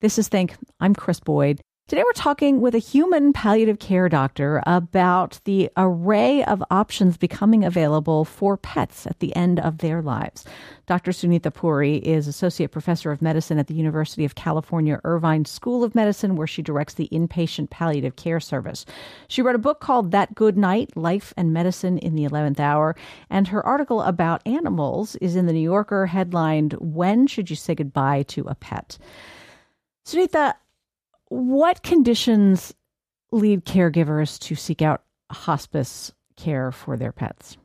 This is Think. I'm Chris Boyd. Today we're talking with a human palliative care doctor about the array of options becoming available for pets at the end of their lives. Dr. Sunitha Puri is Associate Professor of Medicine at the University of California Irvine School of Medicine, where she directs the Inpatient Palliative Care Service. She wrote a book called That Good Night, Life and Medicine in the 11th Hour, and her article about animals is in the New Yorker, headlined, When Should You Say Goodbye to a Pet? Sunitha, what conditions lead caregivers to seek out hospice care for their pets?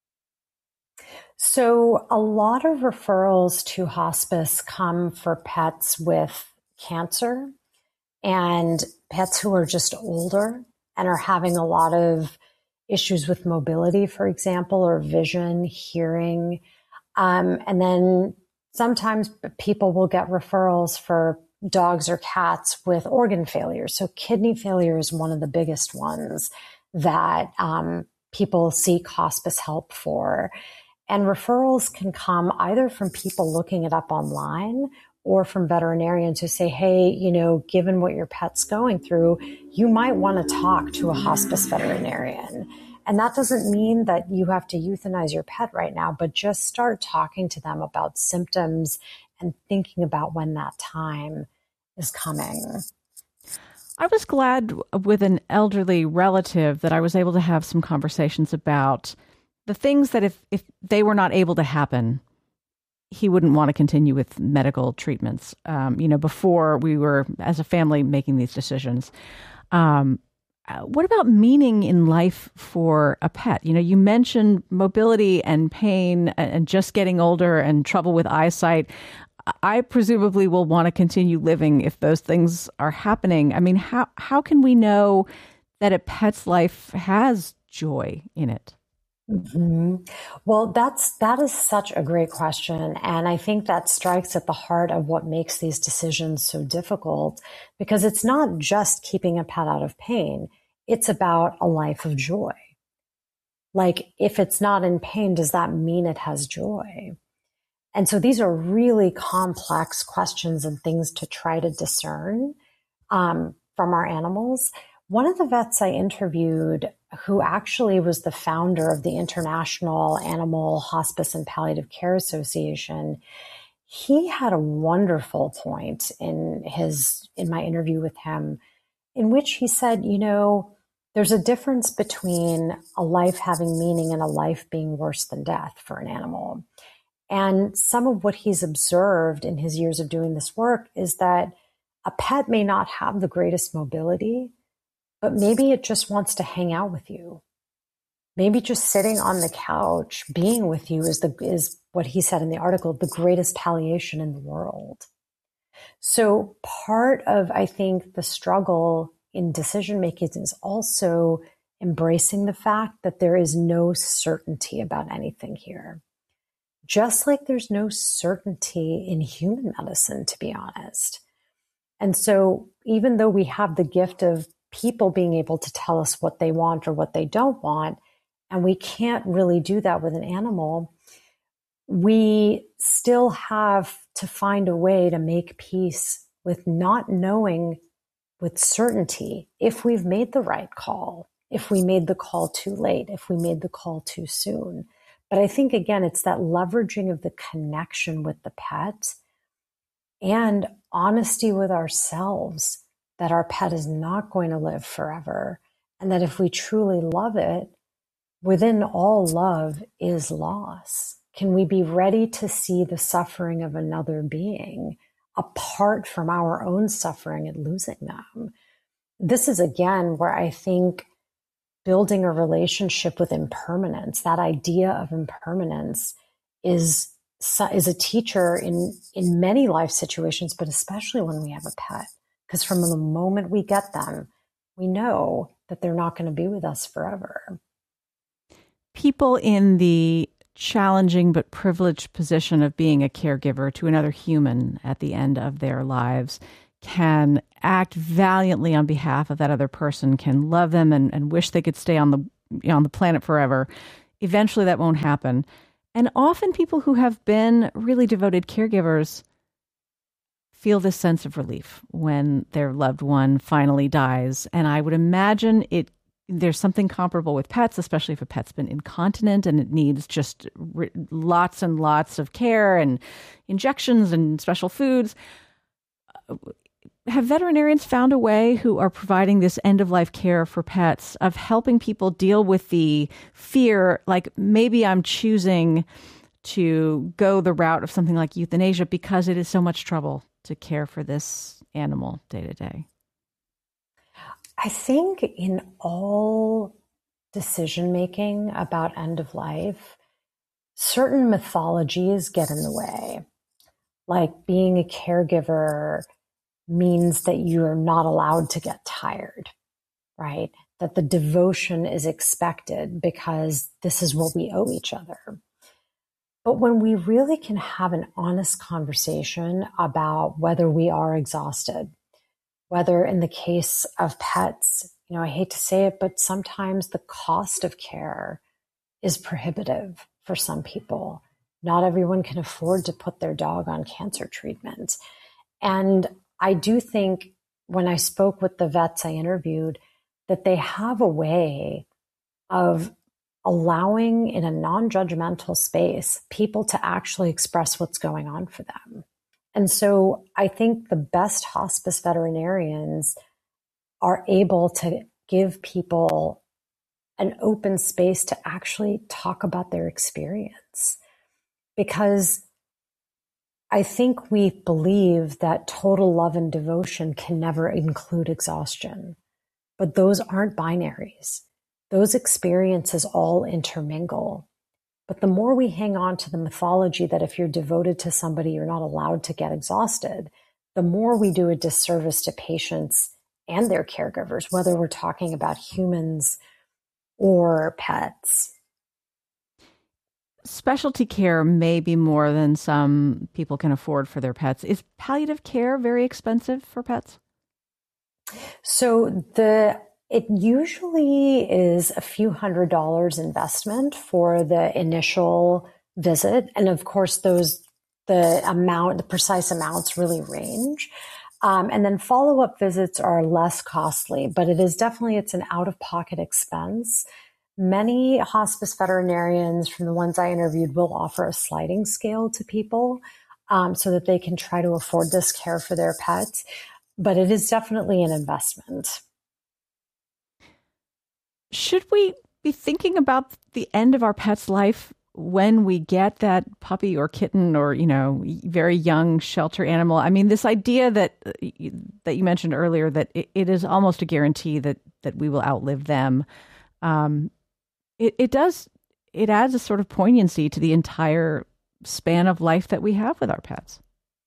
So a lot of referrals to hospice come for pets with cancer and pets who are just older and are having a lot of issues with mobility, for example, or vision, hearing. And then sometimes people will get referrals for dogs or cats with organ failure. So kidney failure is one of the biggest ones that people seek hospice help for. And referrals can come either from people looking it up online or from veterinarians who say, hey, given what your pet's going through, you might want to talk to a hospice veterinarian. And that doesn't mean that you have to euthanize your pet right now, but just start talking to them about symptoms and thinking about when that time is coming. I was glad with an elderly relative that I was able to have some conversations about the things that if they were not able to happen, he wouldn't want to continue with medical treatments, before we were, as a family, making these decisions. What about meaning in life for a pet? You mentioned mobility and pain and just getting older and trouble with eyesight. I presumably will want to continue living if those things are happening. I mean, how can we know that a pet's life has joy in it? Mm-hmm. Well, that is such a great question. And I think that strikes at the heart of what makes these decisions so difficult, because it's not just keeping a pet out of pain. It's about a life of joy. Like, if it's not in pain, does that mean it has joy? And so these are really complex questions and things to try to discern from our animals. One of the vets I interviewed, who actually was the founder of the International Animal Hospice and Palliative Care Association, he had a wonderful point in my interview with him, in which he said, there's a difference between a life having meaning and a life being worse than death for an animal. And some of what he's observed in his years of doing this work is that a pet may not have the greatest mobility, but maybe it just wants to hang out with you. Maybe just sitting on the couch, being with you is what he said in the article, the greatest palliation in the world. So part of, I think, the struggle in decision making is also embracing the fact that there is no certainty about anything here. Just like there's no certainty in human medicine, to be honest. And so even though we have the gift of people being able to tell us what they want or what they don't want, and we can't really do that with an animal, we still have to find a way to make peace with not knowing with certainty if we've made the right call, if we made the call too late, if we made the call too soon. But I think, again, it's that leveraging of the connection with the pet and honesty with ourselves that our pet is not going to live forever. And that if we truly love it, within all love is loss. Can we be ready to see the suffering of another being apart from our own suffering and losing them? This is, again, where I think building a relationship with impermanence, that idea of impermanence, is a teacher in many life situations, but especially when we have a pet. Because from the moment we get them, we know that they're not going to be with us forever. People in the challenging but privileged position of being a caregiver to another human at the end of their lives can act valiantly on behalf of that other person, can love them and wish they could stay on the planet forever. Eventually that won't happen. And often people who have been really devoted caregivers feel this sense of relief when their loved one finally dies. And I would imagine there's something comparable with pets, especially if a pet's been incontinent and it needs just lots and lots of care and injections and special foods. Have veterinarians found a way who are providing this end-of-life care for pets of helping people deal with the fear, like maybe I'm choosing to go the route of something like euthanasia because it is so much trouble to care for this animal day to day? I think in all decision-making about end of life, certain mythologies get in the way. Like being a caregiver means that you're not allowed to get tired, right? That the devotion is expected because this is what we owe each other. But when we really can have an honest conversation about whether we are exhausted, whether in the case of pets, I hate to say it, but sometimes the cost of care is prohibitive for some people. Not everyone can afford to put their dog on cancer treatment. And I do think when I spoke with the vets I interviewed, that they have a way of allowing in a non-judgmental space people to actually express what's going on for them. And so I think the best hospice veterinarians are able to give people an open space to actually talk about their experience. Because I think we believe that total love and devotion can never include exhaustion, but those aren't binaries. Those experiences all intermingle. But the more we hang on to the mythology that if you're devoted to somebody, you're not allowed to get exhausted, the more we do a disservice to patients and their caregivers, whether we're talking about humans or pets. Specialty care may be more than some people can afford for their pets. Is palliative care very expensive for pets? So it usually is a few $100s investment for the initial visit. And of course, the precise amounts really range. And then follow-up visits are less costly, but it's an out-of-pocket expense. Many hospice veterinarians, from the ones I interviewed, will offer a sliding scale to people so that they can try to afford this care for their pets. But it is definitely an investment. Should we be thinking about the end of our pet's life when we get that puppy or kitten or, very young shelter animal? I mean, this idea that you mentioned earlier, that it is almost a guarantee that we will outlive them. It adds a sort of poignancy to the entire span of life that we have with our pets.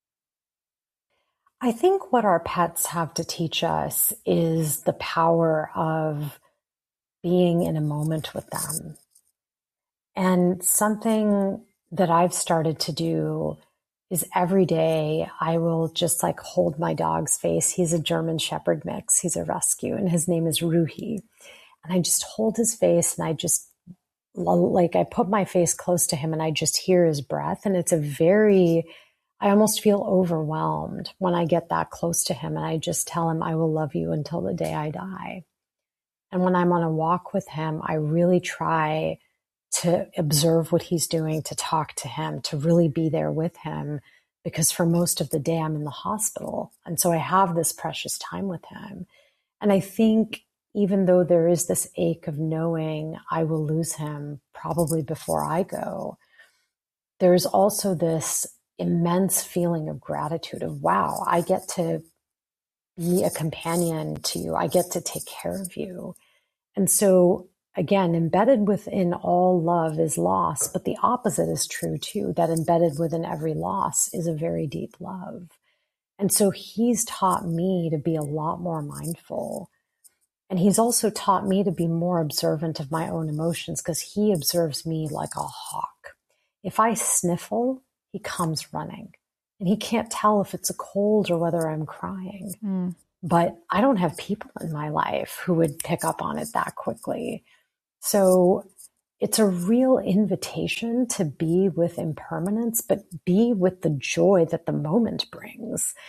I think what our pets have to teach us is the power of being in a moment with them. And something that I've started to do is every day I will just hold my dog's face. He's a German Shepherd mix. He's a rescue and his name is Ruhi. And I just hold his face and I just I put my face close to him and I just hear his breath. And I almost feel overwhelmed when I get that close to him and I just tell him I will love you until the day I die. And when I'm on a walk with him, I really try to observe what he's doing, to talk to him, to really be there with him, because for most of the day I'm in the hospital. And so I have this precious time with him. And I think even though there is this ache of knowing I will lose him probably before I go, there's also this immense feeling of gratitude of, wow, I get to be a companion to you. I get to take care of you. And so again, embedded within all love is loss, but the opposite is true too, that embedded within every loss is a very deep love. And so he's taught me to be a lot more mindful. And he's also taught me to be more observant of my own emotions because he observes me like a hawk. If I sniffle, he comes running and he can't tell if it's a cold or whether I'm crying. Mm. But I don't have people in my life who would pick up on it that quickly. So it's a real invitation to be with impermanence, but be with the joy that the moment brings.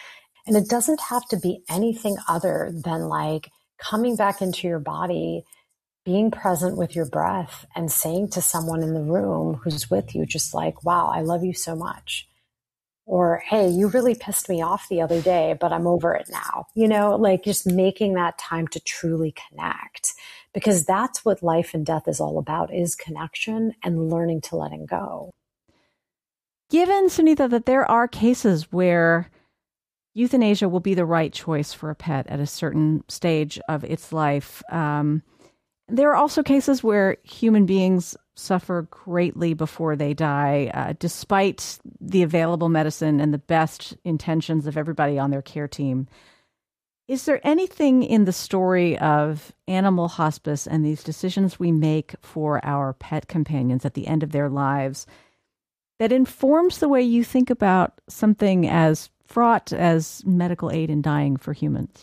And it doesn't have to be anything other than like coming back into your body, being present with your breath, and saying to someone in the room who's with you, just like, wow, I love you so much. Or, hey, you really pissed me off the other day, but I'm over it now. Like just making that time to truly connect, because that's what life and death is all about, is connection and learning to letting go. Given, Sunitha, that there are cases where euthanasia will be the right choice for a pet at a certain stage of its life, there are also cases where human beings suffer greatly before they die, despite the available medicine and the best intentions of everybody on their care team. Is there anything in the story of animal hospice and these decisions we make for our pet companions at the end of their lives that informs the way you think about something as fraught as medical aid in dying for humans?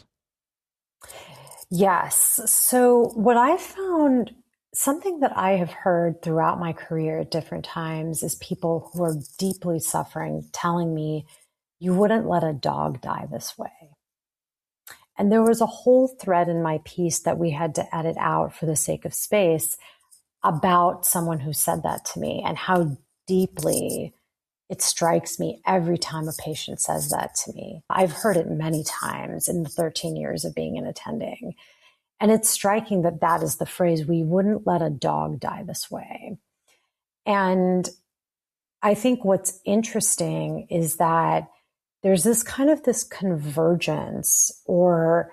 Yes. So what I found, something that I have heard throughout my career at different times, is people who are deeply suffering telling me, you wouldn't let a dog die this way. And there was a whole thread in my piece that we had to edit out for the sake of space about someone who said that to me, and how deeply it strikes me every time a patient says that to me. I've heard it many times in the 13 years of being an attending. And it's striking that that is the phrase, we wouldn't let a dog die this way. And I think what's interesting is that there's this kind of this convergence or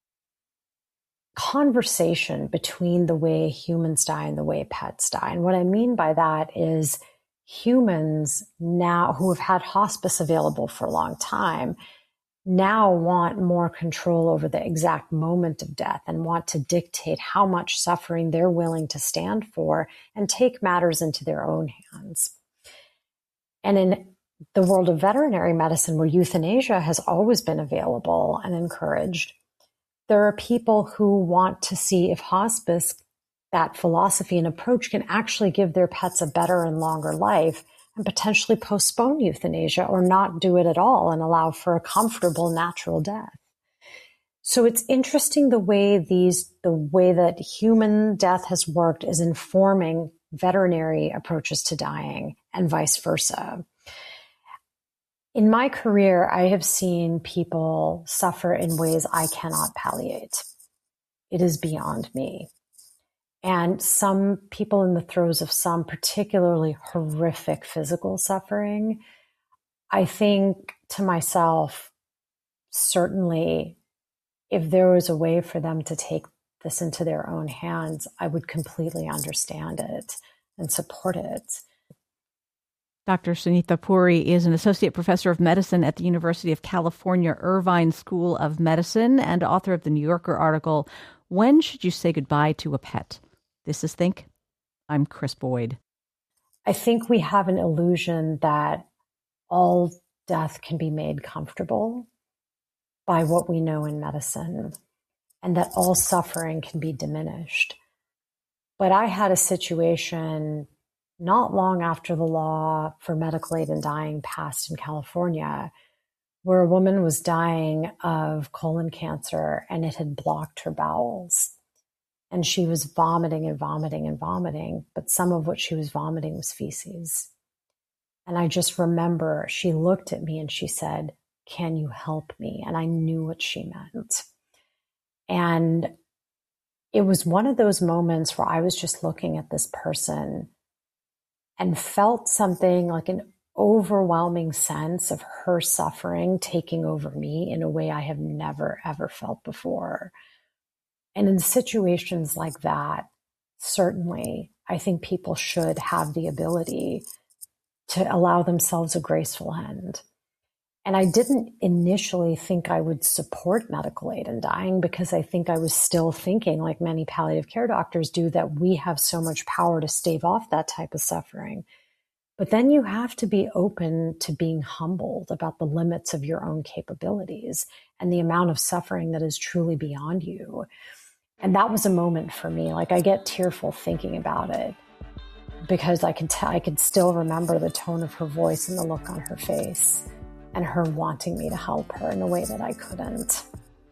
conversation between the way humans die and the way pets die. And what I mean by that is humans now who have had hospice available for a long time now want more control over the exact moment of death and want to dictate how much suffering they're willing to stand for and take matters into their own hands. And in the world of veterinary medicine, where euthanasia has always been available and encouraged, there are people who want to see if hospice, that philosophy and approach, can actually give their pets a better and longer life, and potentially postpone euthanasia or not do it at all and allow for a comfortable natural death. So it's interesting the way that human death has worked is informing veterinary approaches to dying and vice versa. In my career, I have seen people suffer in ways I cannot palliate. It is beyond me. And some people in the throes of some particularly horrific physical suffering, I think to myself, certainly, if there was a way for them to take this into their own hands, I would completely understand it and support it. Dr. Sunitha Puri is an associate professor of medicine at the University of California Irvine School of Medicine and author of the New Yorker article, When Should You Say Goodbye to a Pet? This is Think. I'm Chris Boyd. I think we have an illusion that all death can be made comfortable by what we know in medicine, and that all suffering can be diminished. But I had a situation not long after the law for medical aid in dying passed in California, where a woman was dying of colon cancer and it had blocked her bowels. And she was vomiting and vomiting and vomiting, but some of what she was vomiting was feces. And I just remember she looked at me and she said, "Can you help me?" And I knew what she meant. And it was one of those moments where I was just looking at this person and felt something like an overwhelming sense of her suffering taking over me in a way I have never, ever felt before. And in situations like that, certainly, I think people should have the ability to allow themselves a graceful end. And I didn't initially think I would support medical aid in dying, because I think I was still thinking, like many palliative care doctors do, that we have so much power to stave off that type of suffering. But then you have to be open to being humbled about the limits of your own capabilities and the amount of suffering that is truly beyond you. And that was a moment for me. Like, I get tearful thinking about it, because I could still remember the tone of her voice and the look on her face. and her wanting me to help her in a way that I couldn't.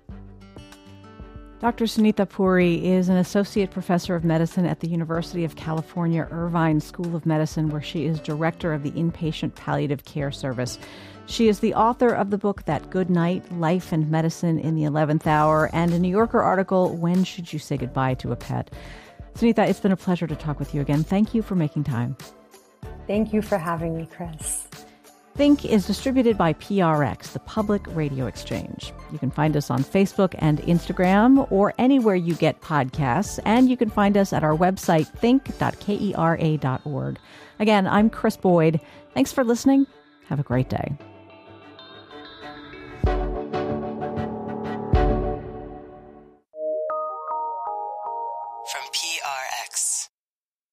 Dr. Sunitha Puri is an associate professor of medicine at the University of California, Irvine School of Medicine, where she is director of the Inpatient Palliative Care Service. She is the author of the book That Good Night, Life and Medicine in the 11th Hour, and a New Yorker article, When Should You Say Goodbye to a Pet? Sunitha, it's been a pleasure to talk with you again. Thank you for making time. Thank you for having me, Chris. Think is distributed by PRX, the Public Radio Exchange. You can find us on Facebook and Instagram or anywhere you get podcasts, and you can find us at our website, think.kera.org. Again, I'm Chris Boyd. Thanks for listening. Have a great day.